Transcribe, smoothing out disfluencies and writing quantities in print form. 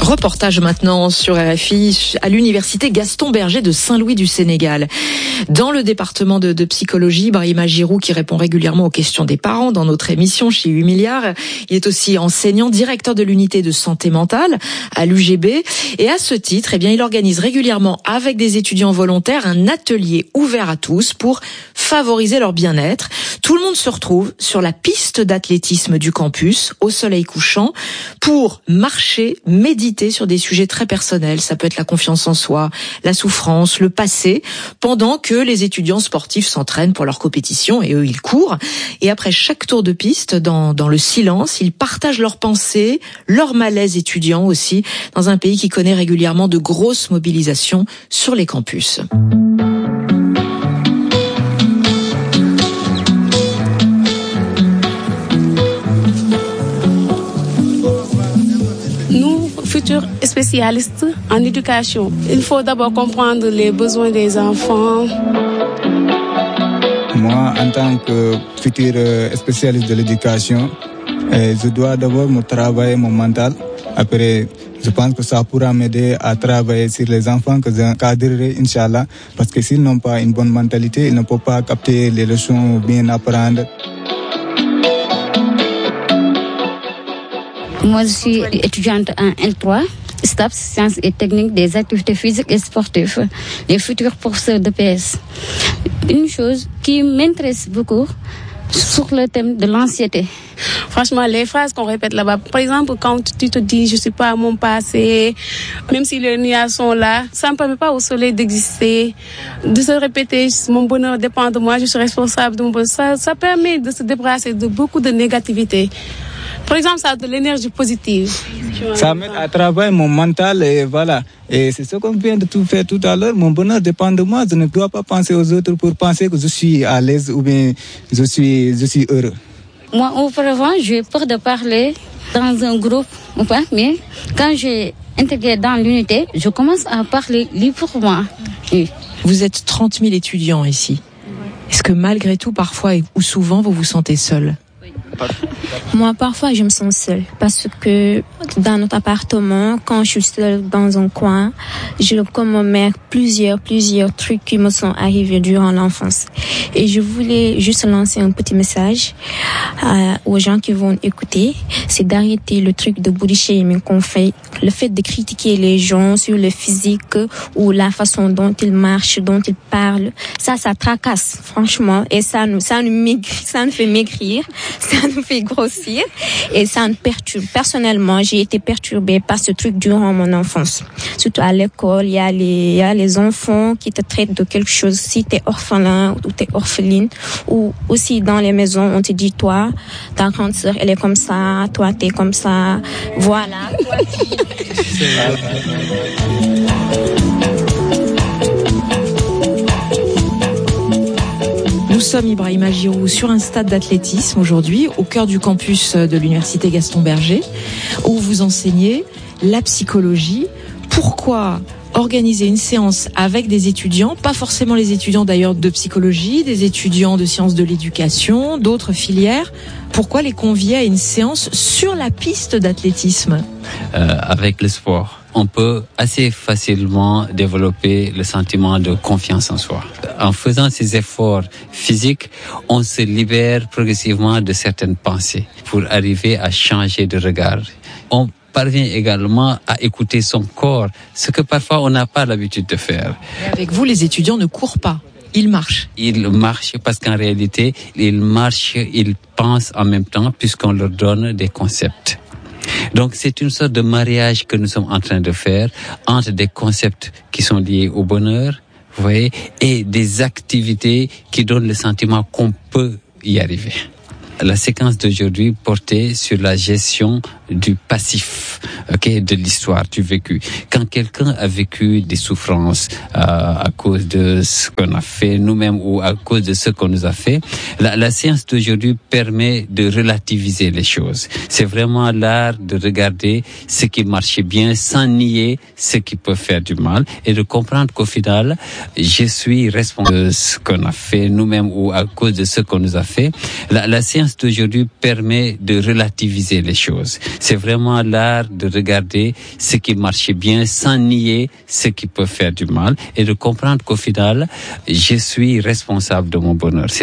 Reportage maintenant sur RFI à l'université Gaston Berger de Saint-Louis du Sénégal. Dans le département de psychologie, Brahima Giroux, qui répond régulièrement aux questions des parents dans notre émission chez 8 milliards, il est aussi enseignant, directeur de l'unité de santé mentale à l'UGB. Et à ce titre, il organise régulièrement avec des étudiants volontaires un atelier ouvert à tous pour favoriser leur bien-être. Tout le monde se retrouve sur la piste d'athlétisme du campus, au soleil couchant, pour marcher, méditer sur des sujets très personnels. Ça peut être la confiance en soi, la souffrance, le passé, pendant que les étudiants sportifs s'entraînent pour leur compétition et eux, ils courent. Et après chaque tour de piste, dans le silence, ils partagent leurs pensées, leur malaise étudiant aussi, dans un pays qui connaît régulièrement de grosses mobilisations sur les campus. Futurs spécialistes en éducation. Il faut d'abord comprendre les besoins des enfants. Moi, en tant que futur spécialiste de l'éducation, je dois d'abord me travailler mon mental. Après, je pense que ça pourra m'aider à travailler sur les enfants que j'encadrerai, Inch'Allah. Parce que s'ils n'ont pas une bonne mentalité, ils ne peuvent pas capter les leçons ou bien apprendre. Moi, je suis étudiante en L3, STAPS, sciences et techniques des activités physiques et sportives, les futurs professeurs de PS. Une chose qui m'intéresse beaucoup sur le thème de l'anxiété. Franchement, les phrases qu'on répète là-bas, par exemple, quand tu te dis « je suis pas à mon passé », même si les nuages sont là, ça ne permet pas au soleil d'exister, de se répéter « mon bonheur dépend de moi, je suis responsable de mon bonheur ». Ça permet de se débarrasser de beaucoup de négativité. Par exemple, ça a de l'énergie positive. Ça m'aide à travailler mon mental et voilà. Et c'est ce qu'on vient de tout faire tout à l'heure. Mon bonheur dépend de moi. Je ne dois pas penser aux autres pour penser que je suis à l'aise ou bien je suis heureux. Moi, auparavant, j'ai peur de parler dans un groupe ou pas, mais quand j'ai intégré dans l'unité, je commence à parler librement. Oui. Vous êtes 30 000 étudiants ici. Est-ce que malgré tout, parfois ou souvent, vous vous sentez seul ? Moi, parfois, je me sens seule parce que dans notre appartement, quand je suis seule dans un coin, je commemore plusieurs trucs qui me sont arrivés durant l'enfance. Et je voulais juste lancer un petit message aux gens qui vont écouter, c'est d'arrêter le truc de body shaming qu'on fait, le fait de critiquer les gens sur le physique ou la façon dont ils marchent, dont ils parlent. Ça tracasse, franchement, et ça nous fait maigrir, ça nous fait grossir et ça nous perturbe. Personnellement, j'ai été perturbée par ce truc durant mon enfance. Surtout à l'école, il y a les enfants qui te traitent de quelque chose. Si t'es orphelin ou t'es orpheline, ou aussi dans les maisons, on te dit toi, ta grande sœur, elle est comme ça, toi t'es comme ça, voilà. Nous sommes, Brahima Giroux, sur un stade d'athlétisme aujourd'hui, au cœur du campus de l'université Gaston Berger, où vous enseignez la psychologie. Pourquoi organiser une séance avec des étudiants, pas forcément les étudiants d'ailleurs de psychologie, des étudiants de sciences de l'éducation, d'autres filières? Pourquoi les convier à une séance sur la piste d'athlétisme? Avec le sport, on peut assez facilement développer le sentiment de confiance en soi. En faisant ces efforts physiques, on se libère progressivement de certaines pensées pour arriver à changer de regard. On parvient également à écouter son corps, ce que parfois on n'a pas l'habitude de faire. Et avec vous, les étudiants ne courent pas. Ils marchent. Ils marchent parce qu'en réalité, ils marchent, ils pensent en même temps puisqu'on leur donne des concepts. Donc c'est une sorte de mariage que nous sommes en train de faire entre des concepts qui sont liés au bonheur, vous voyez, et des activités qui donnent le sentiment qu'on peut y arriver. La séquence d'aujourd'hui portait sur la gestion du passif, de l'histoire, du vécu. Quand quelqu'un a vécu des souffrances à cause de ce qu'on a fait nous-mêmes ou à cause de ce qu'on nous a fait, la séance d'aujourd'hui permet de relativiser les choses. C'est vraiment l'art de regarder ce qui marche bien sans nier ce qui peut faire du mal et de comprendre qu'au final, je suis responsable de ce qu'on a fait nous-mêmes ou à cause de ce qu'on nous a fait. La séance science d'aujourd'hui permet de relativiser les choses. C'est vraiment l'art de regarder ce qui marche bien sans nier ce qui peut faire du mal et de comprendre qu'au final, je suis responsable de mon bonheur.